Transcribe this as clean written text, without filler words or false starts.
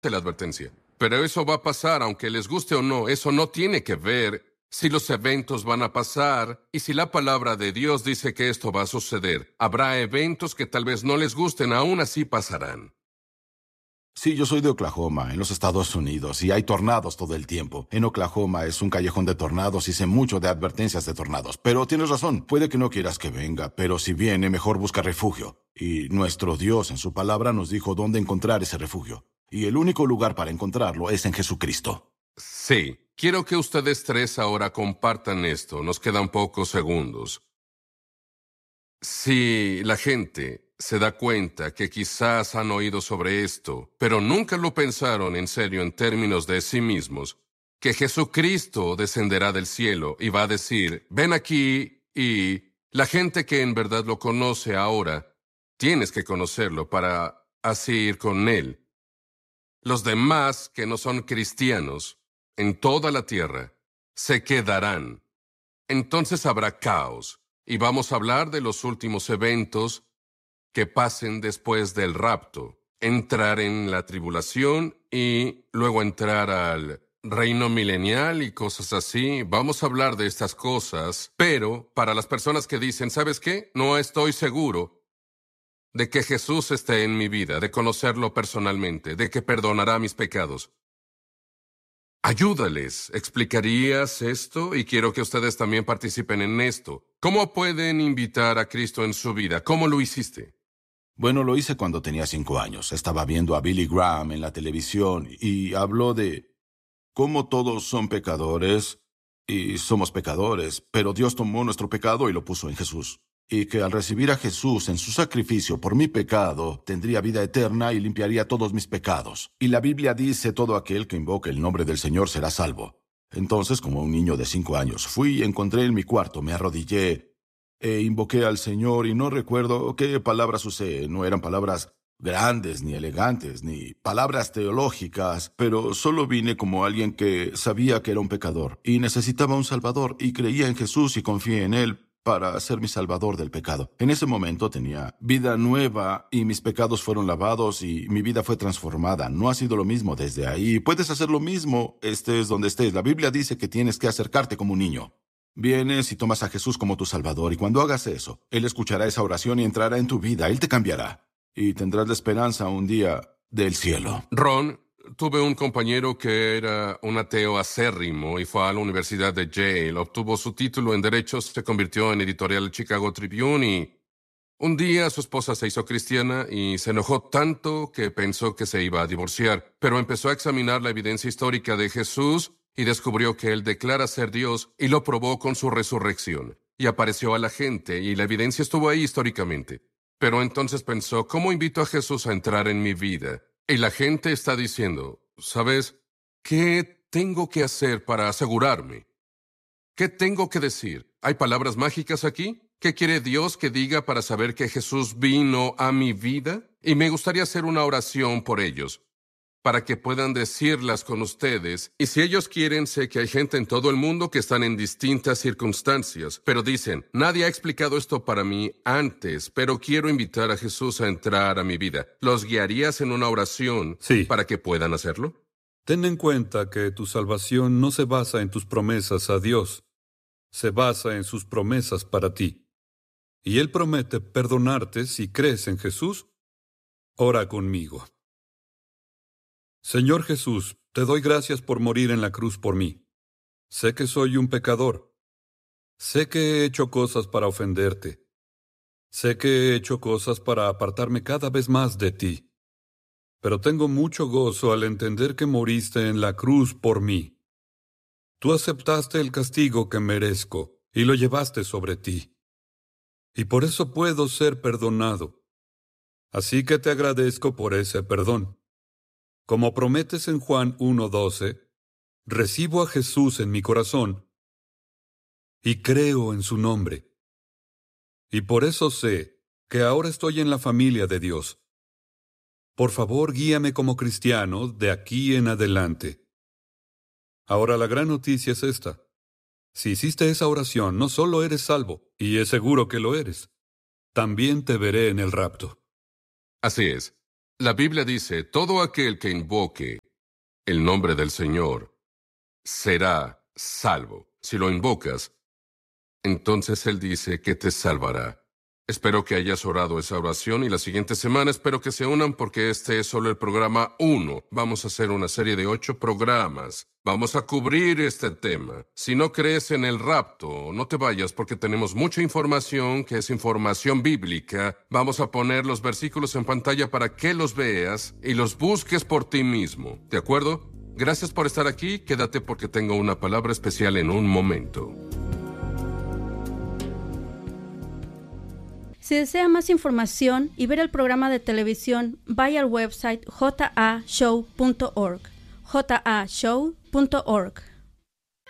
la advertencia. Pero eso va a pasar, aunque les guste o no. Eso no tiene que ver si los eventos van a pasar y si la palabra de Dios dice que esto va a suceder. Habrá eventos que tal vez no les gusten, aún así pasarán. Sí, yo soy de Oklahoma, en los Estados Unidos, y hay tornados todo el tiempo. En Oklahoma es un callejón de tornados y sé mucho de advertencias de tornados. Pero tienes razón, puede que no quieras que venga, pero si viene, mejor busca refugio. Y nuestro Dios en su palabra nos dijo dónde encontrar ese refugio. Y el único lugar para encontrarlo es en Jesucristo. Sí, quiero que ustedes tres ahora compartan esto. Nos quedan pocos segundos. Si la gente se da cuenta que quizás han oído sobre esto, pero nunca lo pensaron en serio en términos de sí mismos, que Jesucristo descenderá del cielo y va a decir, ven aquí, y la gente que en verdad lo conoce ahora, tienes que conocerlo para así ir con él. Los demás que no son cristianos en toda la tierra se quedarán. Entonces habrá caos. Y vamos a hablar de los últimos eventos que pasen después del rapto. Entrar en la tribulación y luego entrar al reino milenial y cosas así. Vamos a hablar de estas cosas, pero para las personas que dicen, ¿sabes qué? No estoy seguro de que Jesús esté en mi vida, de conocerlo personalmente, de que perdonará mis pecados. Ayúdales. ¿Explicarías esto? Y quiero que ustedes también participen en esto. ¿Cómo pueden invitar a Cristo en su vida? ¿Cómo lo hiciste? Bueno, lo hice cuando tenía 5 años. Estaba viendo a Billy Graham en la televisión y habló de cómo todos son pecadores y somos pecadores, pero Dios tomó nuestro pecado y lo puso en Jesús. Y que al recibir a Jesús en su sacrificio por mi pecado, tendría vida eterna y limpiaría todos mis pecados. Y la Biblia dice, todo aquel que invoque el nombre del Señor será salvo. Entonces, como un niño de 5 años, fui y encontré en mi cuarto, me arrodillé e invoqué al Señor y no recuerdo qué palabras usé. No eran palabras grandes, ni elegantes, ni palabras teológicas, pero solo vine como alguien que sabía que era un pecador y necesitaba un Salvador y creía en Jesús y confié en Él para ser mi salvador del pecado. En ese momento tenía vida nueva y mis pecados fueron lavados y mi vida fue transformada. No ha sido lo mismo desde ahí. Puedes hacer lo mismo, estés donde estés. La Biblia dice que tienes que acercarte como un niño. Vienes y tomas a Jesús como tu Salvador, y cuando hagas eso, Él escuchará esa oración y entrará en tu vida. Él te cambiará y tendrás la esperanza un día del cielo. Ron, tuve un compañero que era un ateo acérrimo y fue a la Universidad de Yale, obtuvo su título en Derechos, se convirtió en editorial del Chicago Tribune y un día su esposa se hizo cristiana y se enojó tanto que pensó que se iba a divorciar, pero empezó a examinar la evidencia histórica de Jesús y descubrió que él declara ser Dios y lo probó con su resurrección. Y apareció a la gente y la evidencia estuvo ahí históricamente. Pero entonces pensó, ¿cómo invito a Jesús a entrar en mi vida? Y la gente está diciendo, ¿sabes? ¿Qué tengo que hacer para asegurarme? ¿Qué tengo que decir? ¿Hay palabras mágicas aquí? ¿Qué quiere Dios que diga para saber que Jesús vino a mi vida? Y me gustaría hacer una oración por ellos, para que puedan decirlas con ustedes. Y si ellos quieren, sé que hay gente en todo el mundo que están en distintas circunstancias, pero dicen, nadie ha explicado esto para mí antes, pero quiero invitar a Jesús a entrar a mi vida. ¿Los guiarías en una oración Sí. para que puedan hacerlo? Ten en cuenta que tu salvación no se basa en tus promesas a Dios, se basa en sus promesas para ti. Y Él promete perdonarte si crees en Jesús. Ora conmigo. Señor Jesús, te doy gracias por morir en la cruz por mí. Sé que soy un pecador. Sé que he hecho cosas para ofenderte. Sé que he hecho cosas para apartarme cada vez más de ti. Pero tengo mucho gozo al entender que moriste en la cruz por mí. Tú aceptaste el castigo que merezco y lo llevaste sobre ti. Y por eso puedo ser perdonado. Así que te agradezco por ese perdón. Como prometes en Juan 1:12, recibo a Jesús en mi corazón y creo en su nombre. Y por eso sé que ahora estoy en la familia de Dios. Por favor, guíame como cristiano de aquí en adelante. Ahora la gran noticia es esta. Si hiciste esa oración, no solo eres salvo, y es seguro que lo eres, también te veré en el rapto. Así es. La Biblia dice, todo aquel que invoque el nombre del Señor será salvo. Si lo invocas, entonces Él dice que te salvará. Espero que hayas orado esa oración y la siguiente semana espero que se unan porque este es solo el programa 1. Vamos a hacer una serie de 8 programas. Vamos a cubrir este tema. Si no crees en el rapto, no te vayas porque tenemos mucha información que es información bíblica. Vamos a poner los versículos en pantalla para que los veas y los busques por ti mismo. ¿De acuerdo? Gracias por estar aquí. Quédate porque tengo una palabra especial en un momento. Si desea más información y ver el programa de televisión, vaya al website jashow.org. jashow.org.